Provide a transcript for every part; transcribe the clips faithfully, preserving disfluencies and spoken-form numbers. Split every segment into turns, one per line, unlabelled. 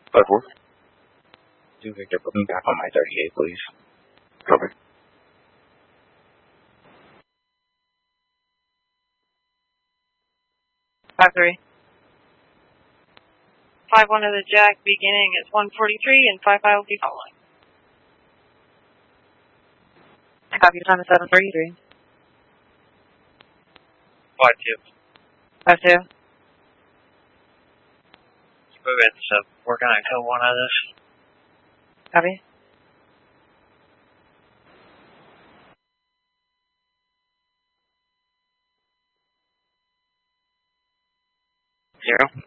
five four.
Two Victor, put me back on my thirty-eight, please.
Copy.
Five three. Five one to the Jack, beginning at one forty-three, and five five will be following. Copy, your time is seven thirty-three.
Five two.
Five two.
Move it, so we're gonna kill one of this.
Copy.
Zero.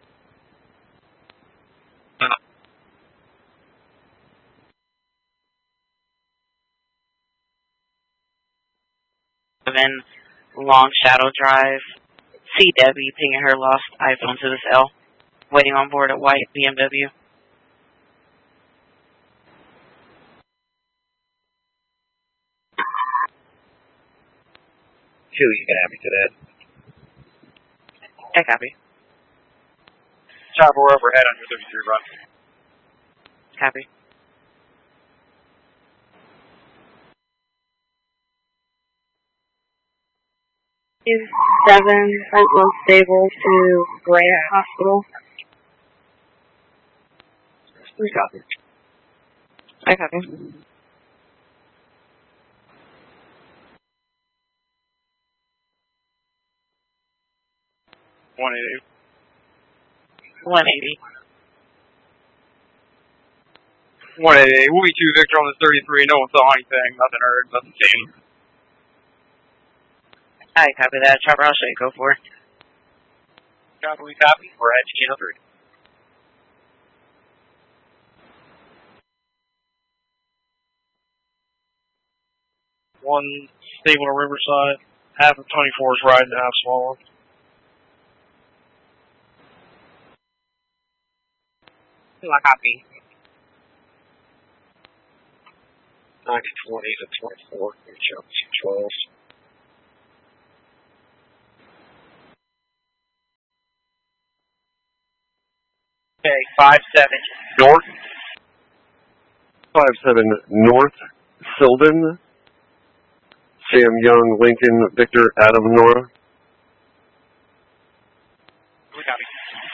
Seven, long shadow drive. C W pinging her lost iPhone to this L. Waiting on board a white B M W.
Two, you can have me to that.
Okay, copy.
Chopper overhead on your thirty-three run.
Copy.
Is seven Sentinel stable to Grant Hospital.
Three copy.
I copy.
One eighty.
one eighty.
One eighty. We'll be two Victor on the thirty-three. No one saw anything. Nothing heard. Nothing seen.
I copy that. Chopper, I'll show you go for.
Chopper, we copy. We're at channel three. One stable to Riverside. Half of twenty-four is riding, half swallowed.
I copy.
nine twenty to twenty-four. Good job, two twelves.
Okay, five seven.
North. five seven North. Silden. Sam Young, Lincoln, Victor, Adam, Nora.
We copy.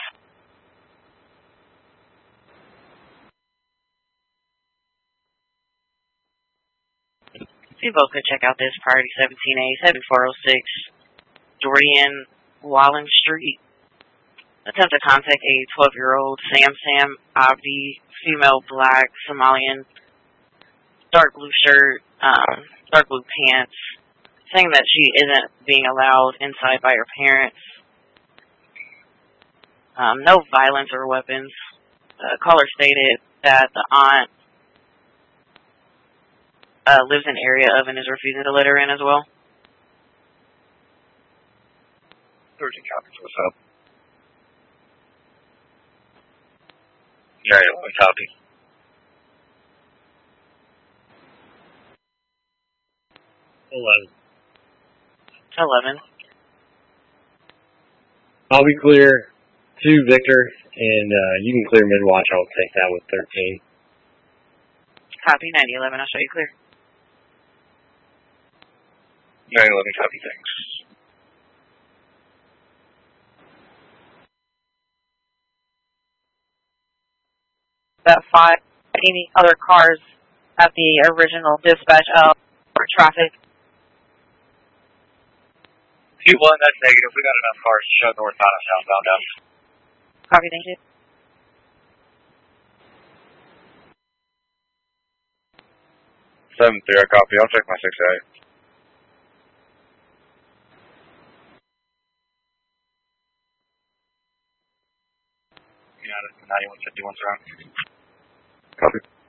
You both could check out this priority seventeen A, seventy-four oh six, Dorian Wallen Street. Attempt to contact a twelve-year-old Sam Sam Abdi, female, black, Somalian, dark blue shirt, um, dark blue pants, saying that she isn't being allowed inside by her parents. Um, no violence or weapons. The caller stated that the aunt uh, lives in area of and is refusing to let her in as well.
thirteen copies. What's up? Yeah, yeah, one copy. Eleven.
Eleven.
I'll be clear to Victor, and uh, you can clear mid-watch. I'll take that with thirteen.
Copy, ninety eleven. I'll show you clear.
nine eleven copy, thanks.
That five, any other cars at the original dispatch of traffic?
Two one, that's negative. We got enough cars to show northbound and southbound up.
Copy, thank you.
Seven three, I copy. I'll check my six A. Got it. ninety-one fifty-one, sir.
Copy.